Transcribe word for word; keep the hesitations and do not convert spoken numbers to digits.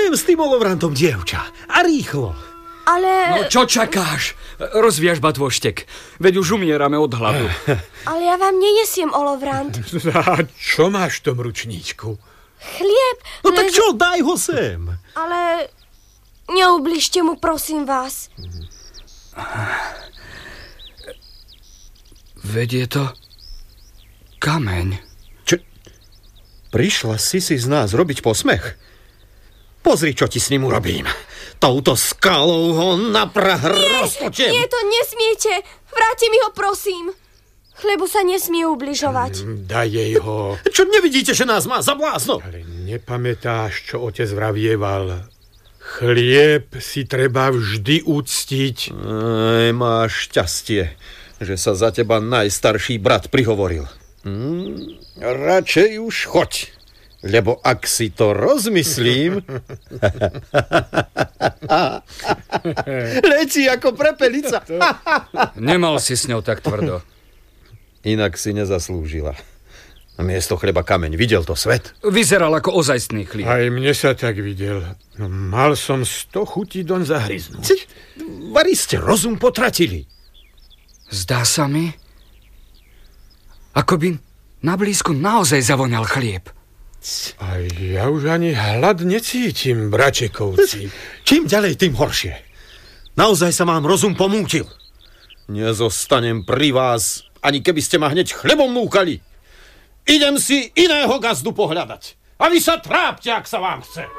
Idem s tým olovrantom, dievča. A rýchlo. Ale... No čo čakáš? Rozviaž batôštek. Veď už umierame od hladu. Ale ja vám nenesiem olovrant. A čo máš v tom ručníčku? Chlieb. No tak lež... čo, daj ho sem. Ale neubližte mu, prosím vás. Veď je to kameň. Čo? Prišla si si z nás robiť posmech? Pozri, čo ti s ním urobím. Touto skalou ho na prah roztočiem. Nie, to nesmiete. Vráti mi ho, prosím. Chlebu sa nesmie ubližovať. Daj jej ho. Čo, nevidíte, že nás má za blázno? Ale nepamätáš, čo otec vravieval? Chlieb si treba vždy uctiť. Ej, máš šťastie, že sa za teba najstarší brat prihovoril. Hm, radšej už choď, lebo ak si to rozmyslím... Letí ako prepelica. Nemal si s ňou tak tvrdo. Inak si nezaslúžila. Miesto chleba kameň. Videl to svet? Vyzeral ako ozajstný chlieb. Aj mne sa tak videl. No, mal som sto chutí doň zahryznúť. Vari ste rozum potratili. Zdá sa mi, ako by na blízku naozaj zavoňal chlieb. A ja už ani hlad necítim, bračekovci. Čím ďalej, tým horšie. Naozaj sa vám rozum pomútil. Nezostanem pri vás, ani keby ste ma hneď chlebom núkali. Idem si iného gazdu pohľadať. A vy sa trápte, ak sa vám chce.